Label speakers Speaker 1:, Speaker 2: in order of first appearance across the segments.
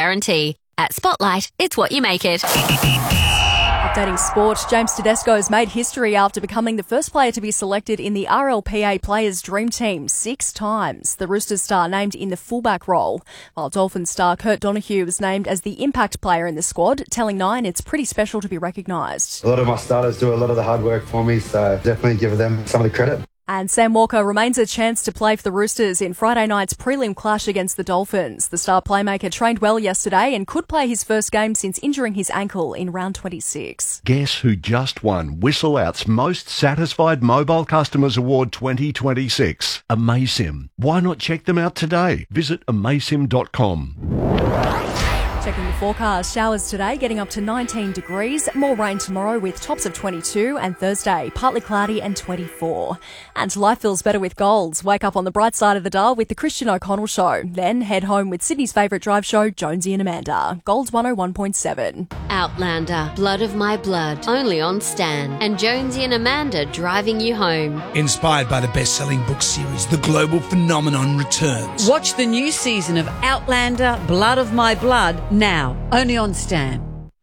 Speaker 1: guarantee. At Spotlight, it's what you make it.
Speaker 2: Updating sport, James Tedesco has made history after becoming the first player to be selected in the RLPA Players' Dream Team 6 times. The Roosters star named in the fullback role, while Dolphins star Kurt Donahue was named as the impact player in the squad, telling Nine it's pretty special to be recognised.
Speaker 3: A lot of my starters do a lot of the hard work for me, so definitely give them some of the credit.
Speaker 2: And Sam Walker remains a chance to play for the Roosters in Friday night's prelim clash against the Dolphins. The star playmaker trained well yesterday and could play his first game since injuring his ankle in round 26.
Speaker 4: Guess who just won Whistle Out's Most Satisfied Mobile Customers Award 2026? Amaysim. Why not check them out today? Visit amaysim.com.
Speaker 2: Checking the forecast, showers today getting up to 19 degrees, more rain tomorrow with tops of 22, and Thursday partly cloudy and 24. And life feels better with Golds. Wake up on the bright side of the dial with the Christian O'Connell Show. Then head home with Sydney's favourite drive show, Jonesy and Amanda. Golds 101.7.
Speaker 1: Outlander, Blood of My Blood, only on Stan. And Jonesy and Amanda driving you home.
Speaker 5: Inspired by the best-selling book series, The Global Phenomenon returns.
Speaker 6: Watch the new season of Outlander, Blood of My Blood, now, only on Stan.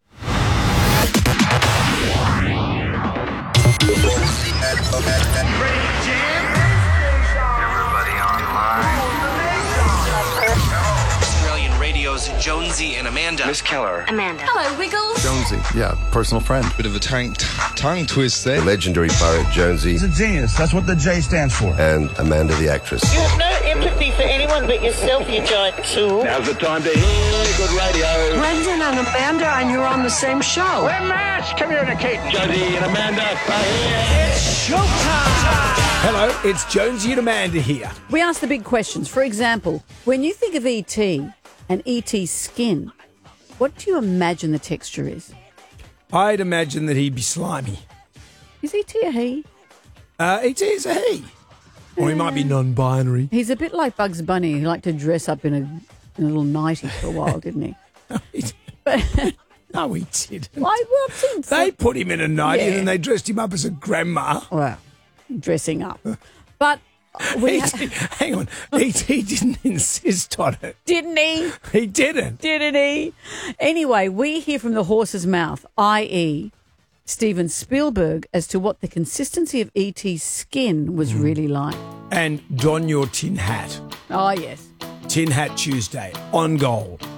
Speaker 7: Australian radio's Jonesy and Amanda.
Speaker 8: Miss Keller.
Speaker 1: Amanda.
Speaker 9: Hello, Wiggles.
Speaker 10: Jonesy, yeah, personal friend.
Speaker 11: Bit of a tongue twist there.
Speaker 10: The legendary poet Jonesy.
Speaker 12: He's a genius. That's what the J stands for.
Speaker 10: And Amanda the actress.
Speaker 13: You have no empathy for anyone but yourself, you giant tool.
Speaker 14: Now's the time to hear good radio.
Speaker 15: Brendan and Amanda, and you're on the same show.
Speaker 14: We're mass communicating. Jonesy and Amanda are here.
Speaker 5: It's showtime! Hello, it's Jonesy and Amanda here.
Speaker 6: We ask the big questions. For example, when you think of E.T. and E.T.'s skin, what do you imagine the texture is?
Speaker 5: I'd imagine that he'd be slimy.
Speaker 6: Is E.T. a he?
Speaker 5: E.T. is a he. Or he might be non-binary.
Speaker 6: He's a bit like Bugs Bunny. He liked to dress up in a little nightie for a while, didn't he?
Speaker 5: No, he didn't.
Speaker 6: They
Speaker 5: put him in a nightie and then they dressed him up as a grandma.
Speaker 6: Well, dressing up. But
Speaker 5: hang on. E.T. didn't insist on it.
Speaker 6: Didn't he?
Speaker 5: He didn't.
Speaker 6: Didn't he? Anyway, we hear from the horse's mouth, i.e. Steven Spielberg, as to what the consistency of E.T.'s skin was really like.
Speaker 5: And don your tin hat.
Speaker 6: Oh, yes.
Speaker 5: Tin Hat Tuesday on Gold.